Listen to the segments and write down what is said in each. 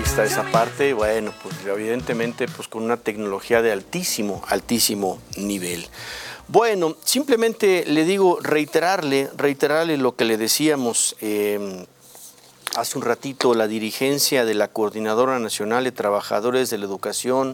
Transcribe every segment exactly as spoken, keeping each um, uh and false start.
ahí está esa parte, bueno, pues evidentemente pues con una tecnología de altísimo, altísimo nivel. Bueno, simplemente le digo, reiterarle, reiterarle lo que le decíamos eh, hace un ratito, la dirigencia de la Coordinadora Nacional de Trabajadores de la Educación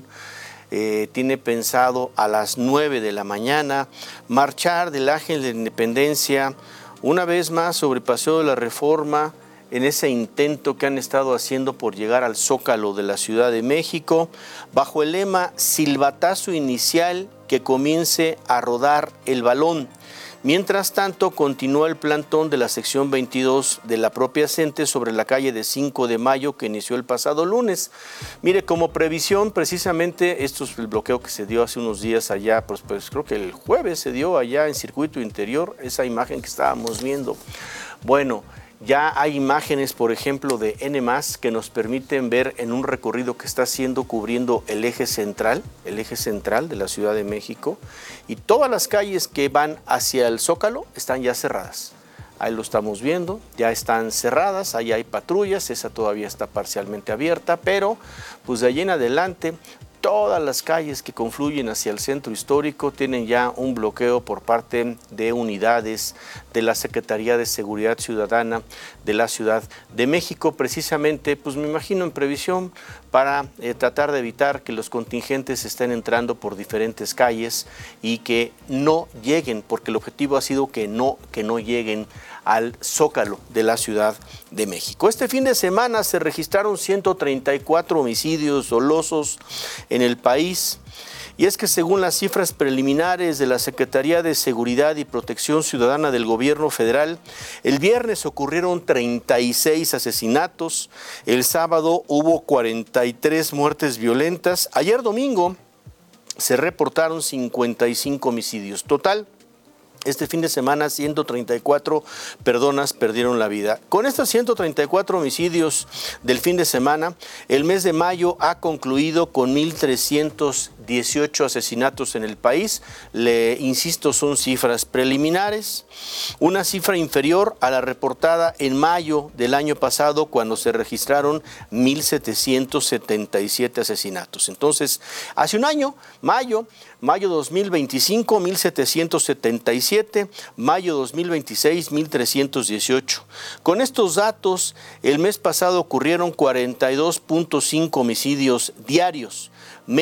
eh, tiene pensado a las nueve de la mañana marchar del Ángel de la Independencia una vez más sobre Paseo de la Reforma, en ese intento que han estado haciendo por llegar al Zócalo de la Ciudad de México, bajo el lema silbatazo inicial que comience a rodar el balón. Mientras tanto, continúa el plantón de la sección veintidós de la propia CENTE sobre la calle de cinco de mayo que inició el pasado lunes. Mire, como previsión, precisamente esto es el bloqueo que se dio hace unos días allá, pues, pues creo que el jueves se dio allá en Circuito Interior, esa imagen que estábamos viendo. Bueno, ya hay imágenes, por ejemplo, de N más, que nos permiten ver en un recorrido que está haciendo cubriendo el eje central, el eje central de la Ciudad de México, y todas las calles que van hacia el Zócalo están ya cerradas. Ahí lo estamos viendo, ya están cerradas, ahí hay patrullas, esa todavía está parcialmente abierta, pero pues de allí en adelante todas las calles que confluyen hacia el centro histórico tienen ya un bloqueo por parte de unidades de la Secretaría de Seguridad Ciudadana de la Ciudad de México, precisamente, pues me imagino en previsión para eh, tratar de evitar que los contingentes estén entrando por diferentes calles y que no lleguen, porque el objetivo ha sido que no, que no lleguen al Zócalo de la Ciudad de México. Este fin de semana se registraron ciento treinta y cuatro homicidios dolosos en el país, y es que según las cifras preliminares de la Secretaría de Seguridad y Protección Ciudadana del Gobierno Federal, el viernes ocurrieron treinta y seis asesinatos, el sábado hubo cuarenta y tres muertes violentas, ayer domingo se reportaron cincuenta y cinco homicidios. Total, este fin de semana ciento treinta y cuatro personas perdieron la vida. Con estos ciento treinta y cuatro homicidios del fin de semana, el mes de mayo ha concluido con mil trescientos dieciocho asesinatos en el país. Le insisto, son cifras preliminares, una cifra inferior a la reportada en mayo del año pasado, cuando se registraron mil setecientos setenta y siete asesinatos. Entonces, hace un año, mayo, mayo dos mil veinticinco, mil setecientos setenta y siete, mayo dos mil veintiséis, mil trescientos dieciocho. Con estos datos, el mes pasado ocurrieron cuarenta y dos punto cinco homicidios diarios.